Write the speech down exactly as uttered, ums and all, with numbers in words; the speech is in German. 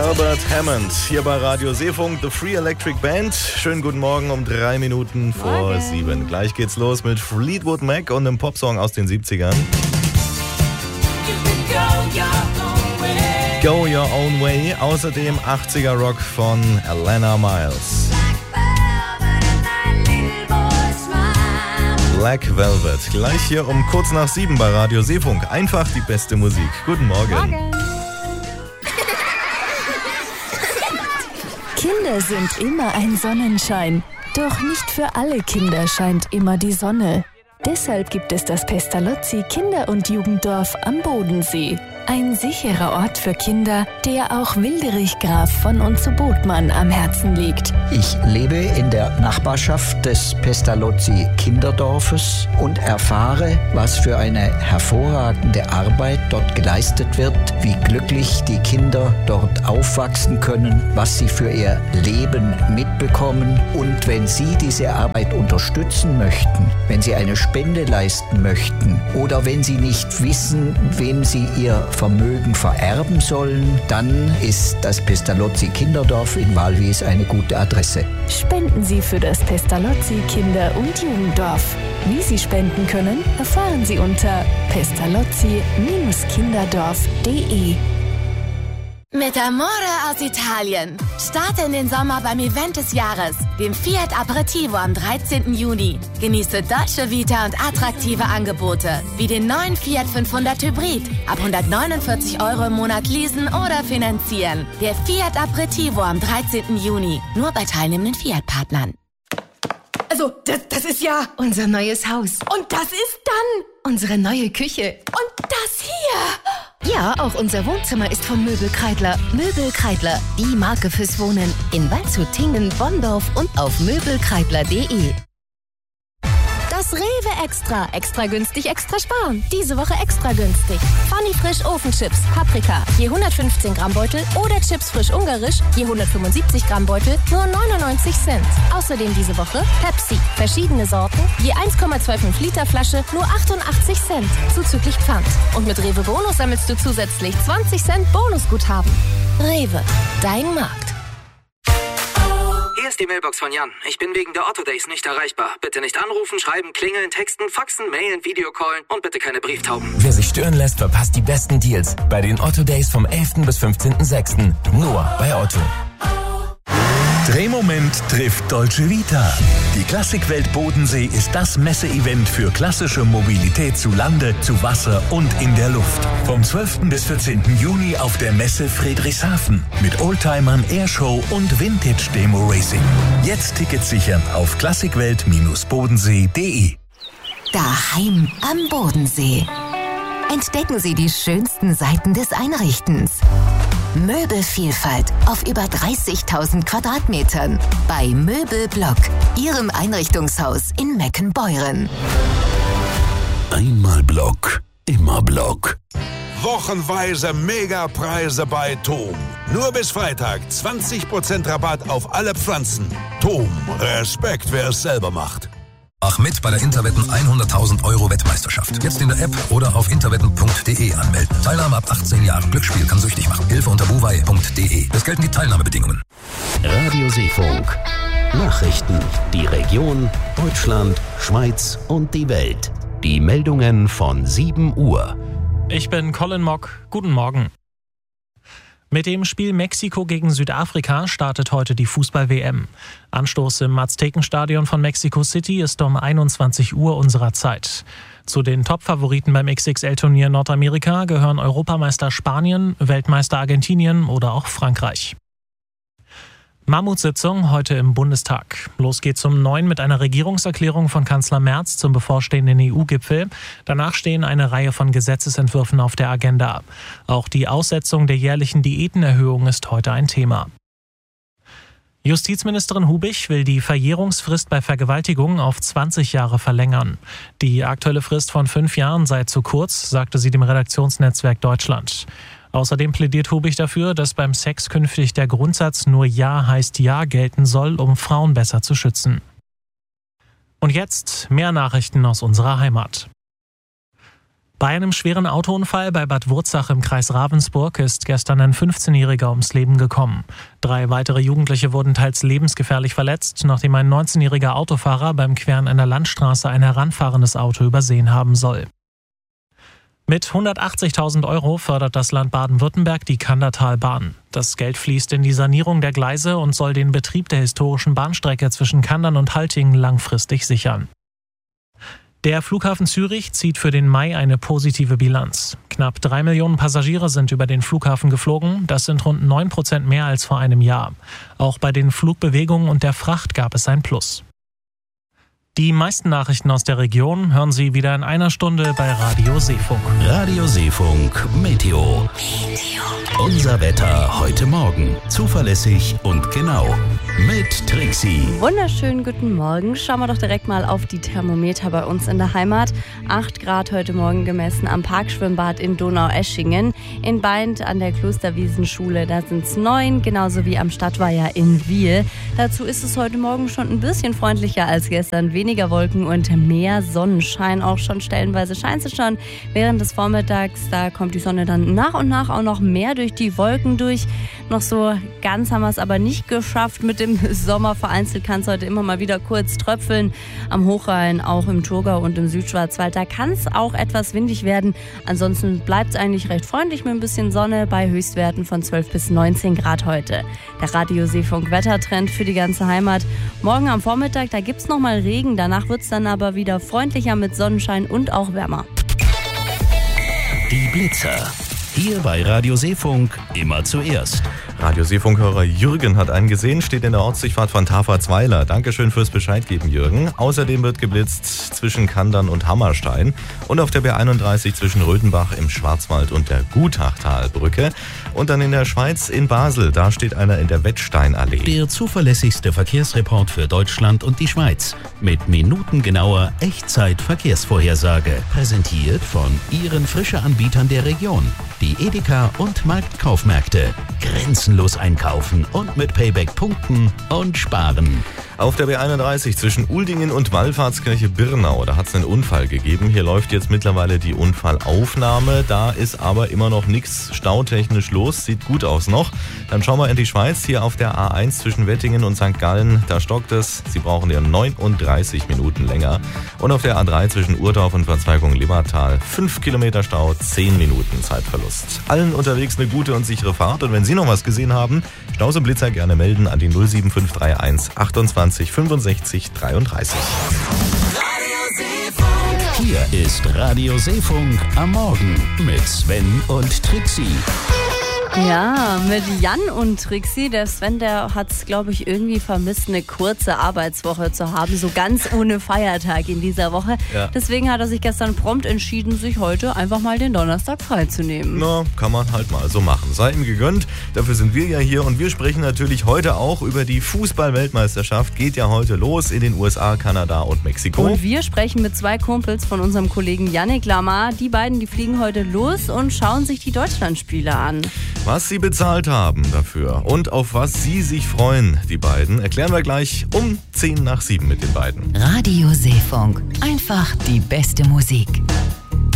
Albert Hammond hier bei Radio Seefunk, The Free Electric Band. Schönen guten Morgen um drei Minuten vor Morgen. sieben. Gleich geht's los mit Fleetwood Mac und einem Popsong aus den siebzigern. Go Your Own Way, außerdem achtziger Rock von Alana Miles. Black Velvet, gleich hier um kurz nach sieben bei Radio Seefunk. Einfach die beste Musik. Guten Morgen. Morgen. Kinder sind immer ein Sonnenschein. Doch nicht für alle Kinder scheint immer die Sonne. Deshalb gibt es das Pestalozzi Kinder- und Jugenddorf am Bodensee. Ein sicherer Ort für Kinder, der auch Wilderich Graf von und zu Botmann am Herzen liegt. Ich lebe in der Nachbarschaft des Pestalozzi Kinderdorfes und erfahre, was für eine hervorragende Arbeit dort geleistet wird, wie glücklich die Kinder dort aufwachsen können, was sie für ihr Leben mitbekommen. Und wenn Sie diese Arbeit unterstützen möchten, wenn Sie eine Spende leisten möchten oder wenn Sie nicht wissen, wem Sie ihr Vermögen vererben sollen, dann ist das Pestalozzi Kinderdorf in Wallis eine gute Adresse. Spenden Sie für das Pestalozzi Kinder- und Jugenddorf. Wie Sie spenden können, erfahren Sie unter pestalozzi kinderdorf punkt de. Mit Amore aus Italien. Starte in den Sommer beim Event des Jahres, dem Fiat Aperitivo am dreizehnten Juni. Genieße Dolce Vita und attraktive Angebote, wie den neuen Fiat fünfhundert Hybrid. Ab hundertneunundvierzig Euro im Monat leasen oder finanzieren. Der Fiat Aperitivo am dreizehnten Juni. Nur bei teilnehmenden Fiat-Partnern. Also, das, das ist ja unser neues Haus. Und das ist dann unsere neue Küche. Und das hier. Ja, auch unser Wohnzimmer ist von Möbel Kreidler. Möbel Kreidler, die Marke fürs Wohnen. In Waldshut, Tingen, Bonndorf und auf möbelkreidler punkt de. Das Rewe Extra. Extra günstig, extra sparen. Diese Woche extra günstig. Funny Frisch Ofenchips, Paprika, je hundertfünfzehn Gramm Beutel oder Chips frisch ungarisch, je hundertfünfundsiebzig Gramm Beutel, nur neunundneunzig Cent. Außerdem diese Woche Pepsi, verschiedene Sorten, je eins Komma fünfundzwanzig Liter Flasche, nur achtundachtzig Cent, zuzüglich Pfand. Und mit Rewe Bonus sammelst du zusätzlich zwanzig Cent Bonusguthaben. Rewe, dein Markt. Hier ist die Mailbox von Jan. Ich bin wegen der Otto Days nicht erreichbar. Bitte nicht anrufen, schreiben, klingeln, texten, faxen, mailen, Videocallen und bitte keine Brieftauben. Wer sich stören lässt, verpasst die besten Deals bei den Otto Days vom elften bis fünfzehnten sechsten Nur bei Otto. Drehmoment trifft Dolce Vita. Die Klassikwelt Bodensee ist das Messeevent für klassische Mobilität zu Lande, zu Wasser und in der Luft. Vom zwölften bis vierzehnten Juni auf der Messe Friedrichshafen mit Oldtimern, Airshow und Vintage Demo Racing. Jetzt Tickets sichern auf klassikwelt bodensee punkt de. Daheim am Bodensee. Entdecken Sie die schönsten Seiten des Einrichtens. Möbelvielfalt auf über dreißigtausend Quadratmetern bei Möbelblock, Ihrem Einrichtungshaus in Meckenbeuren. Einmal Block, immer Block. Wochenweise Megapreise bei Thom. Nur bis Freitag zwanzig Prozent Rabatt auf alle Pflanzen. Thom, Respekt, wer es selber macht. Ach mit bei der Interwetten hunderttausend Euro Wettmeisterschaft. Jetzt in der App oder auf interwetten punkt de anmelden. Teilnahme ab achtzehn Jahren. Glücksspiel kann süchtig machen. Hilfe unter buwei punkt de. Es gelten die Teilnahmebedingungen. Radio Seefunk. Nachrichten. Die Region, Deutschland, Schweiz und die Welt. Die Meldungen von sieben Uhr. Ich bin Colin Mock. Guten Morgen. Mit dem Spiel Mexiko gegen Südafrika startet heute die Fußball-W M. Anstoß im Aztekenstadion von Mexico City ist um einundzwanzig Uhr unserer Zeit. Zu den Top-Favoriten beim X X L-Turnier Nordamerika gehören Europameister Spanien, Weltmeister Argentinien oder auch Frankreich. Mammutsitzung heute im Bundestag. Los geht's um neun mit einer Regierungserklärung von Kanzler Merz zum bevorstehenden E U-Gipfel. Danach stehen eine Reihe von Gesetzesentwürfen auf der Agenda. Auch die Aussetzung der jährlichen Diätenerhöhung ist heute ein Thema. Justizministerin Hubich will die Verjährungsfrist bei Vergewaltigungen auf zwanzig Jahre verlängern. Die aktuelle Frist von fünf Jahren sei zu kurz, sagte sie dem Redaktionsnetzwerk Deutschland. Außerdem plädiert Hubich dafür, dass beim Sex künftig der Grundsatz nur Ja heißt Ja gelten soll, um Frauen besser zu schützen. Und jetzt mehr Nachrichten aus unserer Heimat. Bei einem schweren Autounfall bei Bad Wurzach im Kreis Ravensburg ist gestern ein fünfzehnjähriger ums Leben gekommen. Drei weitere Jugendliche wurden teils lebensgefährlich verletzt, nachdem ein neunzehnjähriger Autofahrer beim Queren einer Landstraße ein heranfahrendes Auto übersehen haben soll. Mit hundertachtzigtausend Euro fördert das Land Baden-Württemberg die Kandertalbahn. Das Geld fließt in die Sanierung der Gleise und soll den Betrieb der historischen Bahnstrecke zwischen Kandern und Haltingen langfristig sichern. Der Flughafen Zürich zieht für den Mai eine positive Bilanz. Knapp drei Millionen Passagiere sind über den Flughafen geflogen. Das sind rund neun Prozent mehr als vor einem Jahr. Auch bei den Flugbewegungen und der Fracht gab es ein Plus. Die meisten Nachrichten aus der Region hören Sie wieder in einer Stunde bei Radio Seefunk. Radio Seefunk Meteo. Unser Wetter heute Morgen. Zuverlässig und genau. Mit Trixie. Wunderschönen guten Morgen. Schauen wir doch direkt mal auf die Thermometer bei uns in der Heimat. acht Grad heute Morgen gemessen am Parkschwimmbad in Donaueschingen. In Beint an der Klosterwiesenschule, da sind es neun, genauso wie am Stadtweiher in Wiel. Dazu ist es heute Morgen schon ein bisschen freundlicher als gestern. Weniger Wolken und mehr Sonnenschein. Auch schon stellenweise scheint es schon während des Vormittags. Da kommt die Sonne dann nach und nach auch noch mehr durch die Wolken durch. Noch so ganz haben wir es aber nicht geschafft mit dem Sommer. Vereinzelt kann es heute immer mal wieder kurz tröpfeln. Am Hochrhein, auch im Thurgau und im Südschwarzwald. Da kann es auch etwas windig werden. Ansonsten bleibt es eigentlich recht freundlich mit ein bisschen Sonne bei Höchstwerten von zwölf bis neunzehn Grad heute. Der Radio Seefunk Wettertrend für die ganze Heimat. Morgen am Vormittag, da gibt es nochmal Regen. Danach wird es dann aber wieder freundlicher mit Sonnenschein und auch wärmer. Die Blitzer. Hier bei Radio Seefunk immer zuerst. Radio Seefunk-Hörer Jürgen hat einen gesehen, steht in der Ortsdurchfahrt von Taferzweiler. Dankeschön fürs Bescheid geben, Jürgen. Außerdem wird geblitzt zwischen Kandern und Hammerstein und auf der B einunddreißig zwischen Rödenbach im Schwarzwald und der Gutachtalbrücke. Und dann in der Schweiz in Basel, da steht einer in der Wettsteinallee. Der zuverlässigste Verkehrsreport für Deutschland und die Schweiz. Mit minutengenauer Echtzeit-Verkehrsvorhersage. Präsentiert von Ihren Frische-Anbietern der Region. Die Edeka und Marktkaufmärkte. Grenzenlos einkaufen und mit Payback punkten und sparen. Auf der B einunddreißig zwischen Uldingen und Wallfahrtskirche Birnau, da hat es einen Unfall gegeben. Hier läuft jetzt mittlerweile die Unfallaufnahme. Da ist aber immer noch nichts stautechnisch los. Sieht gut aus noch. Dann schauen wir in die Schweiz. Hier auf der A eins zwischen Wettingen und Sankt Gallen, da stockt es. Sie brauchen ja neununddreißig Minuten länger. Und auf der A drei zwischen Urdorf und Verzweigung Limmertal, fünf Kilometer Stau, zehn Minuten Zeitverlust. Allen unterwegs eine gute und sichere Fahrt. Und wenn Sie noch was gesehen haben, Staus und Blitzer gerne melden an die null sieben fünf drei eins achtundzwanzig fünfundsechzig dreiunddreißig. Hier ist Radio Seefunk am Morgen mit Sven und Trixie. Ja, mit Jan und Trixie. Der Sven, der hat es, glaube ich, irgendwie vermisst, eine kurze Arbeitswoche zu haben. So ganz ohne Feiertag in dieser Woche. Ja. Deswegen hat er sich gestern prompt entschieden, sich heute einfach mal den Donnerstag freizunehmen. Na, kann man halt mal so machen. Sei ihm gegönnt. Dafür sind wir ja hier. Und wir sprechen natürlich heute auch über die Fußball-Weltmeisterschaft. Geht ja heute los in den U S A, Kanada und Mexiko. Und wir sprechen mit zwei Kumpels von unserem Kollegen Yannick Lamar. Die beiden, die fliegen heute los und schauen sich die Deutschlandspiele an. Was sie bezahlt haben dafür und auf was sie sich freuen, die beiden, erklären wir gleich um zehn nach sieben mit den beiden. Radio Seefunk. Einfach die beste Musik.